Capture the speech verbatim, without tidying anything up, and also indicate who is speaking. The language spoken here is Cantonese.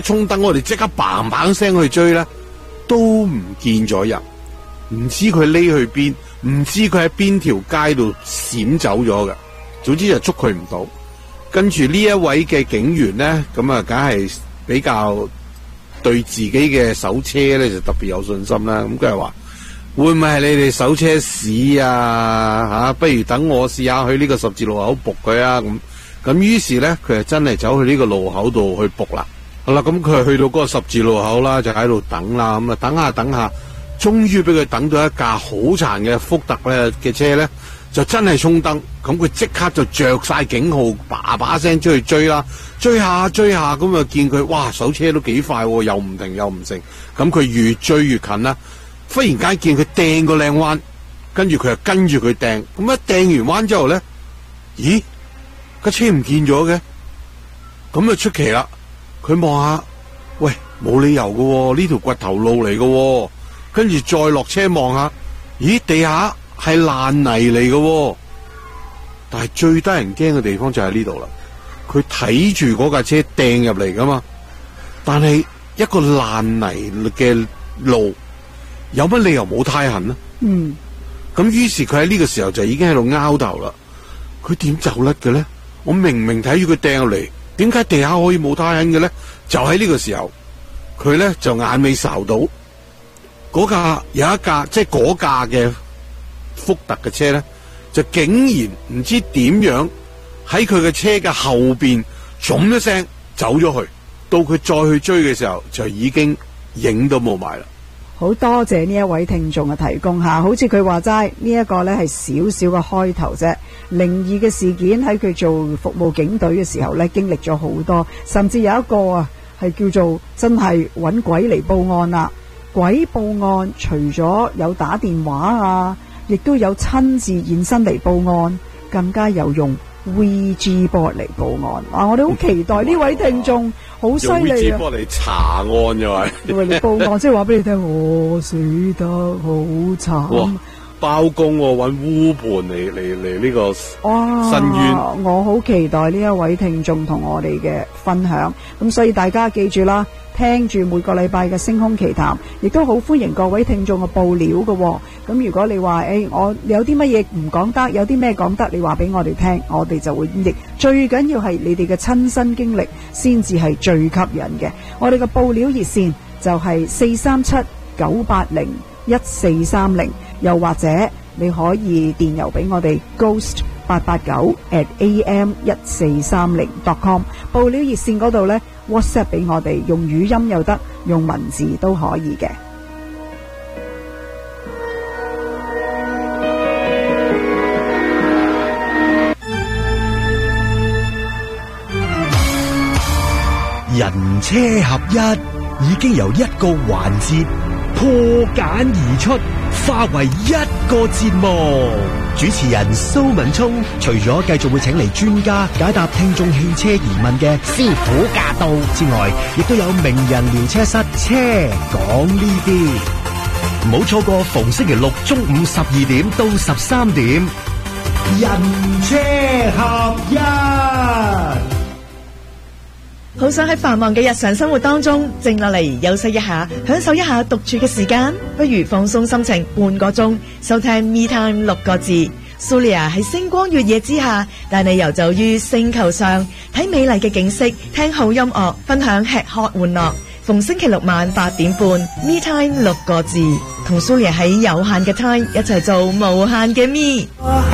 Speaker 1: 衝燈，我哋即刻嘭嘭聲去追咧，都唔見咗人，唔知佢匿去邊，唔知佢喺邊條街度閃走咗嘅。總之就捉佢唔到。跟住呢一位嘅警員咧，咁啊，梗係比較對自己嘅手車咧就特別有信心啦。咁佢係話：會唔會係你哋手車屎啊？吓、啊，不如等我試下去呢個十字路口仆佢啊！咁咁於是咧，佢就真係走去呢個路口度去仆啦。好啦，咁佢去到嗰個十字路口啦，就喺度等啦。咁啊，等下等下，終於俾佢等到一架好殘嘅福特咧嘅車咧，就真係衝燈。咁佢即刻就着晒警號，叭叭聲出去追啦，追下追下，咁啊見佢哇手車都幾快，又唔停又唔成。咁佢越追越近啦，忽然間見佢掟個靚彎，跟住佢就跟住佢掟。咁一掟完彎之後咧，咦架車唔見咗嘅，咁就出奇啦。佢望下，喂，冇理由嘅，呢條掘頭路嚟嘅。跟住再落車望下，咦，地下係爛泥嚟嘅。但係最得人驚嘅地方就喺呢度啦。佢睇住嗰架車掟入嚟噶嘛，但係一個爛泥嘅路，有乜理由冇胎痕呢？嗯，咁於是佢喺呢個時候就已經喺度拗頭啦。佢點走甩嘅咧？我明明睇住佢掟入嚟。點解地下可以冇胎痕嘅咧？就喺呢個時候，佢咧就眼尾睄到嗰架有一架即係嗰架嘅福特嘅車咧，就竟然唔知點樣喺佢嘅車嘅後邊，噉一聲走咗去。到佢再去追嘅時候，就已經影都冇埋啦。
Speaker 2: 好多謝呢一位聽眾嘅提供下，好似佢話齋呢一個呢係少少嘅開頭啫。靈異嘅事件喺佢做服務警隊嘅時候呢，經歷咗好多，甚至有一個啊係叫做真係揾鬼嚟報案啦。鬼報案除咗有打電話啊，亦都有親自現身嚟報案，更加有用 V G board 嚟報案。啊，我哋好期待呢位聽眾。好犀利啊！
Speaker 1: 用 V G board 嚟查案嘅係，
Speaker 2: 因為你報案，即係話俾你聽，我死得好慘。
Speaker 1: 包公喎，揾烏盤嚟嚟嚟呢個
Speaker 2: 哇
Speaker 1: 申冤。
Speaker 2: 我好期待呢一位聽眾同我哋嘅分享。咁所以大家記住啦，聽住每個禮拜嘅星空奇談，亦都好歡迎各位聽眾嘅報料嘅。咁如果你話誒、欸，我有啲乜嘢唔講得，有啲咩講得，你話俾我哋聽，我哋就會演繹。最緊要係你哋嘅親身經歷先至係最吸引嘅。我哋嘅報料熱線就係四三七九八零一四三零，又或者你可以電郵俾我哋 ghost 八八九 at am 一四三零 dot com。報料熱線嗰度呢 WhatsApp 俾我哋，用語音又得，用文字都可以嘅。
Speaker 3: 人車合一已經由一個環節破繭而出，化為一個節目。主持人蘇文聰除咗繼續會請嚟專家解答聽眾汽車疑問嘅師傅駕到之外，亦都有名人聊車室車講呢啲，唔好錯過逢星期六中午十二點到十三點，人車合一。
Speaker 4: 好想喺繁忙嘅日常生活當中靜落嚟休息一下，享受一下獨處嘅時間，不如放鬆心情半個鐘，收聽 Me Time 六個字。Sulia 喺星光月夜之下，帶你遊走於星球上，睇美麗嘅景色，聽好音樂，分享吃喝玩樂。逢星期六晚八點半 Me Time 六個字，同 Sulia 喺有限嘅 time 一齊做無限嘅 Me。